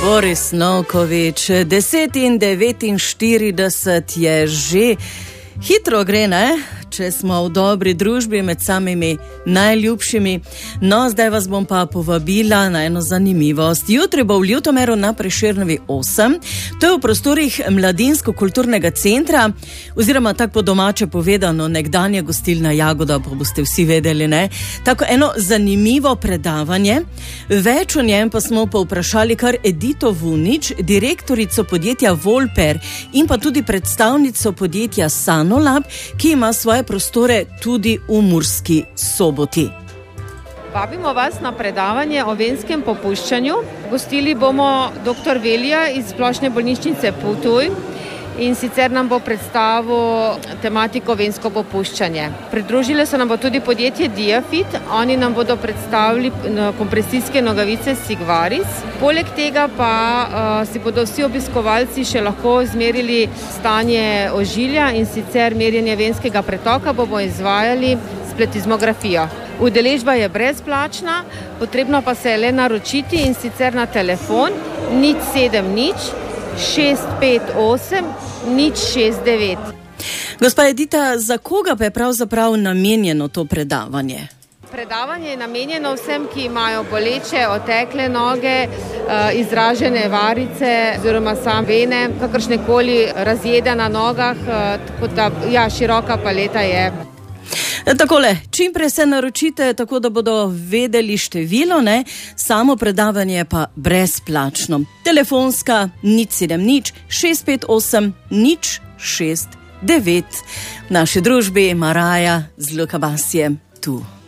Boris Novkovič, 10:49 je že. Hitro gre, ne? Če smo v dobri družbi med samimi najljubšimi. No, zdaj vas bom pa povabila na eno zanimivost. Jutri bo v Ljutomeru na Prešernovi 8. To je v prostorih Mladinsko-kulturnega centra, oziroma tako po domače povedano, nekdanja gostilna Jagoda, pa boste vsi vedeli, ne? Tako eno zanimivo predavanje. Več o njem pa smo povprašali kar Edito Vunič, direktorico podjetja Volper in pa tudi predstavnico podjetja Sanolab, ki ima svoje prostore tudi v Murski Soboti. Vabimo vas na predavanje o venskem popuščanju. Gostili bomo dr. Velija iz Splošne bolnišnice Ptuj in sicer nam bo predstavil tematiko vensko popuščanje. Pridružile se nam bo tudi podjetje Diafit, oni nam bodo predstavili kompresijske nogavice Sigvaris. Poleg tega pa si bodo vsi obiskovalci še lahko izmerili stanje ožilja in sicer merjenje venskega pretoka bomo izvajali s pletizmografijo. Udeležba je brezplačna, potrebno pa se je le naročiti in sicer na telefon 070 658 069. Gospa Edita, za koga pa je pravzaprav namenjeno to predavanje? Predavanje je namenjeno vsem, ki imajo boleče, otekle noge, izražene varice oziroma sam vene, kakršnekoli razjede na nogah, tako da široka paleta je. Takole, čimprej se naročite, tako da bodo vedeli število, ne? Samo predavanje pa brezplačno. Telefonska 070 658 069. V naši družbi Maraja z Lukabasjem tu.